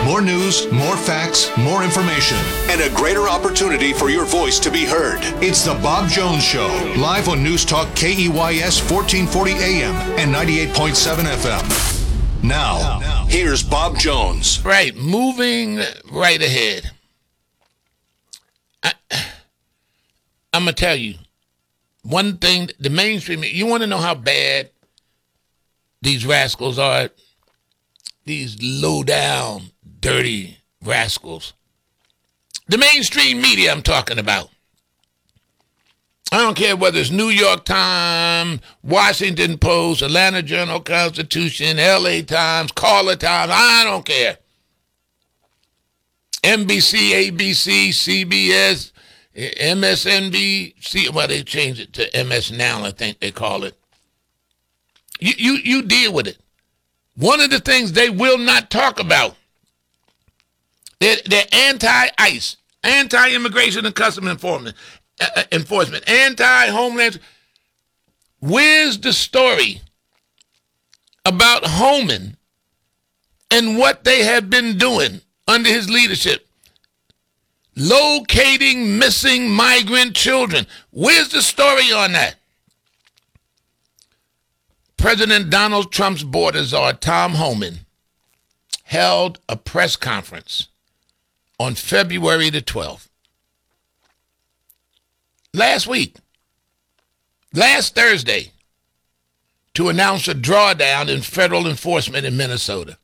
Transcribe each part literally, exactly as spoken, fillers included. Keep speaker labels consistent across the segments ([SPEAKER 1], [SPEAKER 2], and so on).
[SPEAKER 1] More news, more facts, more information, and a greater opportunity for your voice to be heard. It's the Bob Jones Show, live on News Talk K E Y S fourteen forty A M and ninety-eight point seven F M. Now, now, here's Bob Jones.
[SPEAKER 2] Right, moving right ahead. I, I'm going to tell you, one thing, the mainstream, you want to know how bad these rascals are? These low-down, dirty rascals. The mainstream media I'm talking about. I don't care whether it's New York Times, Washington Post, Atlanta Journal-Constitution, L A Times, Caller Times, I don't care. N B C, A B C, C B S, M S N B C, well, they changed it to M S Now, I think they call it. You, you, you deal with it. One of the things they will not talk about, they're, they're anti-ICE, anti-immigration and customs enforcement, uh, enforcement, anti-homeland. Where's the story about Homan and what they have been doing under his leadership? Locating missing migrant children. Where's the story on that? President Donald Trump's border czar, Tom Homan, held a press conference on February the twelfth. Last week, last Thursday, to announce a drawdown in federal enforcement in Minnesota.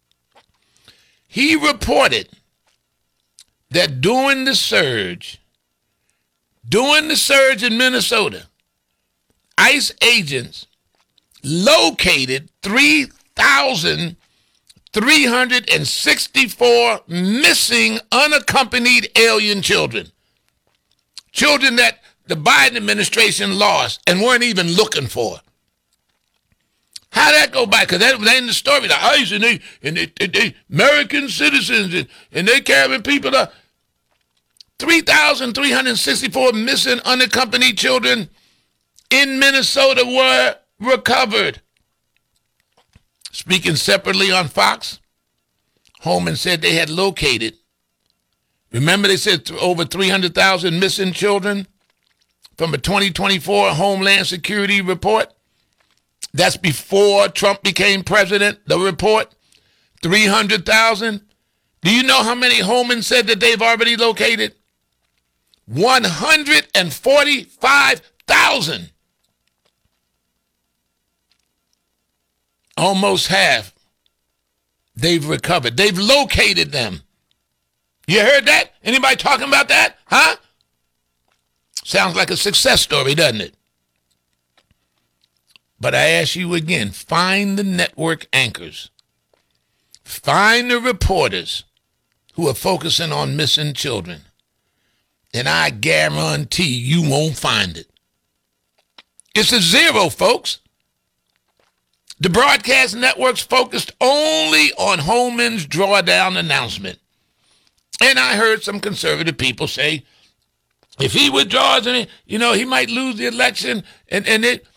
[SPEAKER 2] He reported that during the surge, during the surge in Minnesota, ICE agents located three thousand three hundred sixty-four missing unaccompanied alien children. Children that the Biden administration lost and weren't even looking for. How'd that go by? Because that was in the story. The ICE and they, and they, they, they American citizens and, and they carrying people up. three thousand three hundred sixty-four missing unaccompanied children in Minnesota were recovered. Speaking separately on Fox, Homan said they had located, remember they said over three hundred thousand missing children from a twenty twenty-four Homeland Security report? That's before Trump became president, the report, three hundred thousand. Do you know how many Homan said that they've already located? one hundred forty-five thousand. Almost half they've recovered. They've located them. You heard that? Anybody talking about that? Huh? Sounds like a success story, doesn't it? But I ask you again, find the network anchors. Find the reporters who are focusing on missing children. And I guarantee you won't find it. It's a zero, folks. The broadcast networks focused only on Homan's drawdown announcement. And I heard some conservative people say, if he withdraws, and you know, he might lose the election, and, and it,